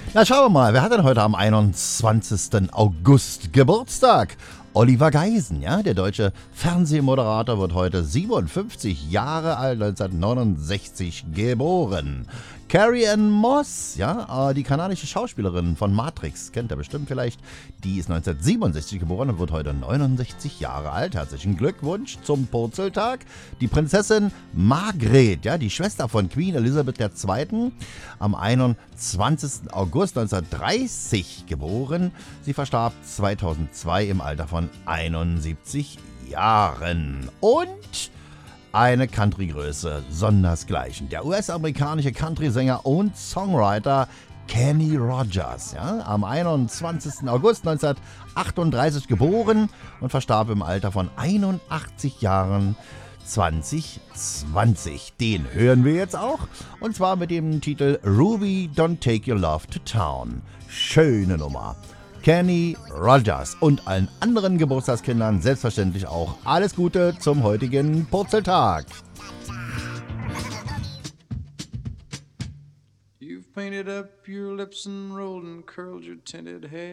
Na, schauen wir mal, wer hat denn heute am 21. August Geburtstag? Oliver Geisen, ja, der deutsche Fernsehmoderator, wird heute 57 Jahre alt, 1969 geboren. Carrie-Anne Moss, ja, die kanadische Schauspielerin von Matrix, kennt ihr bestimmt vielleicht, die ist 1967 geboren und wird heute 69 Jahre alt. Herzlichen Glückwunsch zum Purzeltag. Die Prinzessin Margret, ja, die Schwester von Queen Elizabeth II., am 21. August 1930 geboren. Sie verstarb 2002 im Alter von 71 Jahren. Und eine Country-Größe, sondersgleichen. Der US-amerikanische Country-Sänger und Songwriter Kenny Rogers, ja, am 21. August 1938 geboren und verstarb im Alter von 81 Jahren 2020. Den hören wir jetzt auch, und zwar mit dem Titel Ruby, Don't Take Your Love to Town. Schöne Nummer. Kenny Rogers und allen anderen Geburtstagskindern selbstverständlich auch alles Gute zum heutigen Purzeltag. You've painted up your lips and rolled and curled your tinted hair.